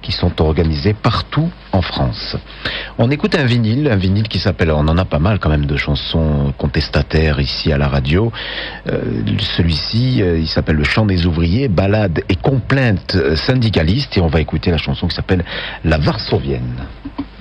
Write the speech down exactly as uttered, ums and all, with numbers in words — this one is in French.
qui sont organisées partout en France. On écoute un vinyle, un vinyle qui s'appelle, on en a pas mal quand même de chansons contestataires ici à la radio. Euh, celui-ci, euh, il s'appelle Le Chant des ouvriers, ballade et complainte syndicaliste, et on va écouter la chanson qui s'appelle La Varsovienne.